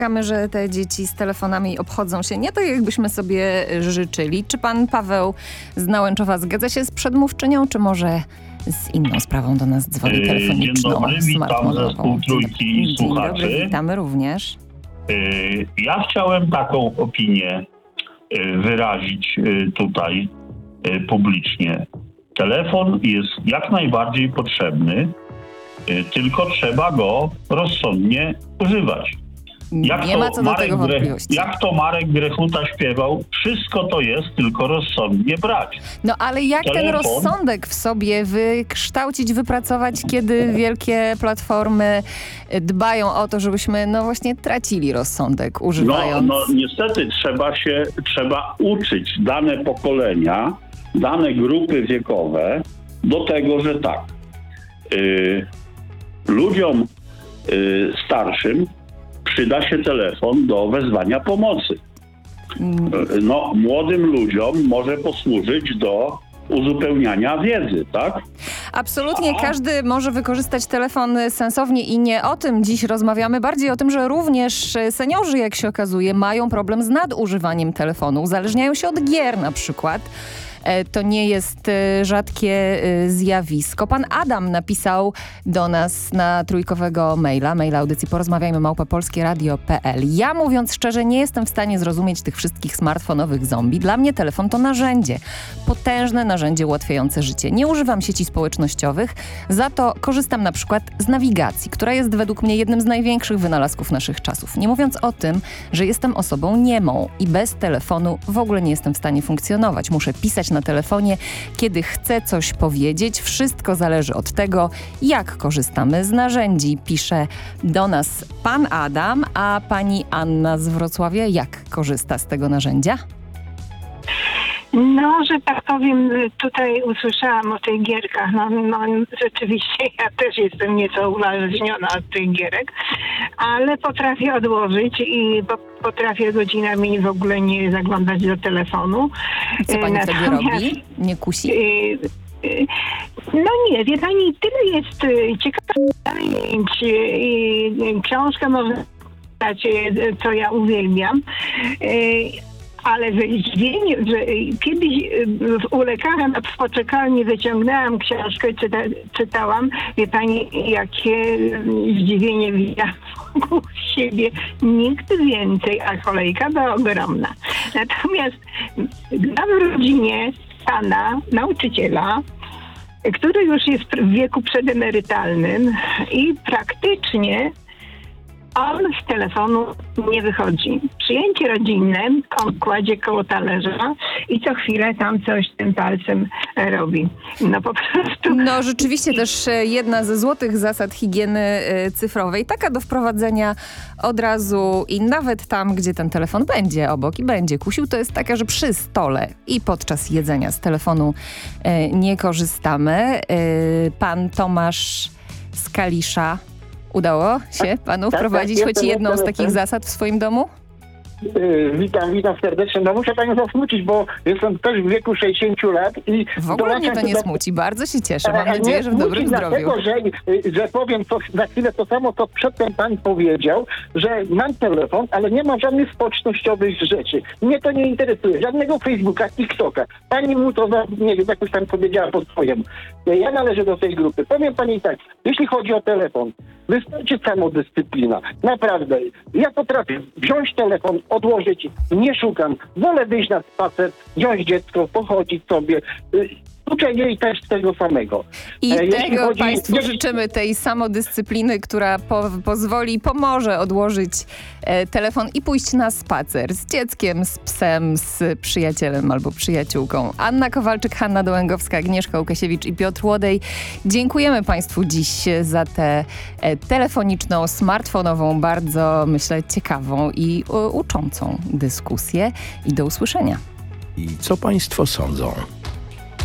Czekamy, że te dzieci z telefonami obchodzą się nie tak, jakbyśmy sobie życzyli. Czy pan Paweł z Nałęczowa zgadza się z przedmówczynią, czy może z inną sprawą do nas dzwoni telefoniczną? Dzień dobry, witam zespół Trójki i słuchaczy. Dzień dobry, witamy również. Ja chciałem taką opinię wyrazić tutaj publicznie. Telefon jest jak najbardziej potrzebny, tylko trzeba go rozsądnie używać. Nie ma co do tego wątpliwości. Jak to Marek Grechuta śpiewał, wszystko to jest, tylko rozsądnie brać. No ale jak ten rozsądek w sobie wykształcić, wypracować, kiedy wielkie platformy dbają o to, żebyśmy no właśnie tracili rozsądek, używając... No niestety trzeba uczyć dane pokolenia, dane grupy wiekowe do tego, że tak, ludziom starszym przyda się telefon do wezwania pomocy. No, młodym ludziom może posłużyć do uzupełniania wiedzy, tak? Absolutnie, każdy może wykorzystać telefon sensownie i nie o tym dziś rozmawiamy, bardziej o tym, że również seniorzy, jak się okazuje, mają problem z nadużywaniem telefonu, uzależniają się od gier na przykład. To nie jest rzadkie zjawisko. Pan Adam napisał do nas na trójkowego maila audycji porozmawiajmy@polskieradio.pl. Ja, mówiąc szczerze, nie jestem w stanie zrozumieć tych wszystkich smartfonowych zombie. Dla mnie telefon to narzędzie. Potężne narzędzie ułatwiające życie. Nie używam sieci społecznościowych, za to korzystam na przykład z nawigacji, która jest według mnie jednym z największych wynalazków naszych czasów. Nie mówiąc o tym, że jestem osobą niemą i bez telefonu w ogóle nie jestem w stanie funkcjonować. Muszę pisać na telefonie, kiedy chcę coś powiedzieć. Wszystko zależy od tego, jak korzystamy z narzędzi. Pisze do nas pan Adam, a pani Anna z Wrocławia jak korzysta z tego narzędzia? No, że tak powiem, tutaj usłyszałam o tych gierkach. No rzeczywiście ja też jestem nieco uzależniona od tych gierek, ale potrafię odłożyć i potrafię godzinami w ogóle nie zaglądać do telefonu. Co pani wtedy robi? Nie kusi? No nie, wie pani, tyle jest ciekawych zajęć i książkę można czytać, co ja uwielbiam. Ale zdziwienie, że kiedyś u lekarza w poczekalni wyciągnęłam książkę, czytałam, wie pani, jakie zdziwienie widziałam wokół siebie. Nikt więcej, a kolejka była ogromna. Natomiast mam w rodzinie pana, nauczyciela, który już jest w wieku przedemerytalnym i praktycznie on z telefonu nie wychodzi. Przyjęcie rodzinne, on kładzie koło talerza i co chwilę tam coś tym palcem robi. No po prostu... No rzeczywiście też jedna ze złotych zasad higieny cyfrowej, taka do wprowadzenia od razu i nawet tam, gdzie ten telefon będzie obok i będzie kusił, to jest taka, że przy stole i podczas jedzenia z telefonu nie korzystamy. Pan Tomasz z Kalisza, udało się panu wprowadzić choć jedną z takich zasad w swoim domu? Witam serdecznie. No muszę panią zasmucić, bo jestem też w wieku 60 lat i... W ogóle mnie to nie smuci, bardzo się cieszę. Mam nadzieję, że w dobrym zdrowiu. Dlatego, że powiem to, za chwilę to samo, co przedtem pan powiedział, że mam telefon, ale nie ma żadnych społecznościowych rzeczy. Mnie to nie interesuje. Żadnego Facebooka, TikToka. Pani mu to, nie wiem, jakoś tam powiedziała po swojemu. Ja należę do tej grupy. Powiem pani tak, jeśli chodzi o telefon, wystarczy samodyscyplina. Naprawdę. Ja potrafię wziąć telefon, odłożyć, nie szukam. Wolę wyjść na spacer, wziąć dziecko, pochodzić sobie. Uczę jej też tego samego. I tego państwu życzymy, tej samodyscypliny, która pomoże odłożyć telefon i pójść na spacer z dzieckiem, z psem, z przyjacielem albo przyjaciółką. Anna Kowalczyk, Hanna Dołęgowska, Agnieszka Łukasiewicz i Piotr Łodej. Dziękujemy państwu dziś za tę telefoniczną, smartfonową, bardzo, myślę, ciekawą i uczącą dyskusję. I do usłyszenia. I co państwo sądzą?